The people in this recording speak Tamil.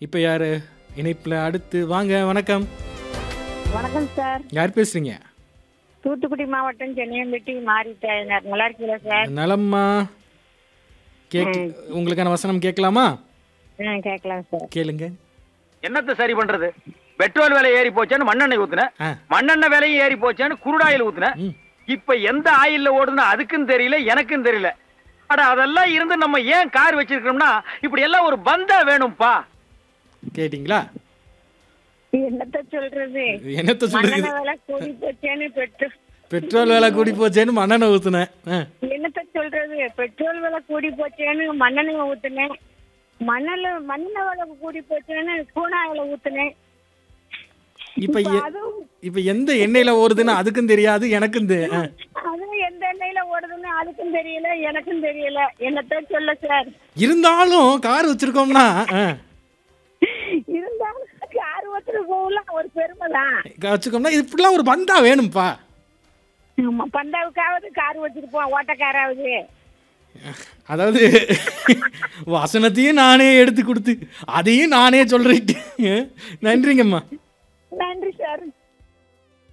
இப்போ யாரு இணைப்பில் அடுத்து வாங்க? வணக்கம். வணக்கம் சார். யார் பேசுறீங்க? தூத்துக்குடி மாவட்டம் சென்னையம்பட்டி மாறிட்டாங்க. நல்லா இருக்கீங்களா சார்? நலம்மா. உங்களுக்கான வசனம் கேட்கலாமா? கேட்கலாம் சார். கேளுங்க. என்னத்தை சரி பண்றது? பெட்ரோல் விலை ஏறி போச்சேன்னு மண்ணெண்ணெய் ஊத்துன, மண்ணெண்ணெய் விலையும் ஏறி போச்சேன்னு குருடாயில் ஊத்துன. இப்ப எந்த ஆயில்ல ஓடுதுன்னு அதுக்கும் தெரியல, எனக்கும் தெரியல. அட அதெல்லாம் இருந்து நம்ம ஏன் கார் வச்சிருக்கோம்னா இப்படி எல்லாம் ஒரு பந்தா வேணும்பா. கேட்டிங்களா? என்னத்த சொல்றது? என்னத்த சொல்றது? மண்ணெண்ணெய் விலை கூடி போச்சேன்னு பெட்ரோல் விலை கூடி போச்சேன்னு மண்ணெண்ணெய் ஊத்துனேன். என்னத்த சொல்றது? பெட்ரோல் விலை கூடி போச்சேன்னு மண்ணெண்ணெய் ஊத்துனேன். மண்ணெண்ணெய் விலை கூடி போச்சேன்னு கூணாயில ஊத்துனேன். இப்ப எந்த எண்ணெயில ஓடுதுன்னு அதுக்கும் தெரியாது, எனக்கும் அதுவும் எந்த எண்ணெயில ஓடுதுன்னு அதுக்கும் தெரியல, எனக்கும் தெரியல. என்னத்த சொல்ல சார்? இருந்தாலும் கார் வச்சிருக்கோம்னா இருந்தாலும் கார் வச்சிருக்கோம்லாம் ஒரு பெருமை தான். வச்சுக்கோம்னா இப்படிலாம் ஒரு பந்தா வேணும்பா. ஆமா, பந்தாவுக்காவது கார் வச்சிருப்போம், ஓட்டக்காராவது. அதாவது வசனத்தையும் நானே எடுத்து கொடுத்து அதையும் நானே சொல்றேன். நன்றிங்கம்மா. நன்றி சார்.